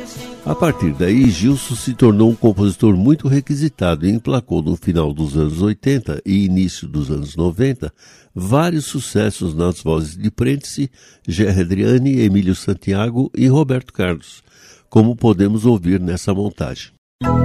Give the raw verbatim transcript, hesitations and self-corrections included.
A partir daí, Gilson se tornou um compositor muito requisitado e emplacou no final dos anos oitenta e início dos anos noventa vários sucessos nas vozes de Prentice, Gerry Adriani, Emílio Santiago e Roberto Carlos, como podemos ouvir nessa montagem.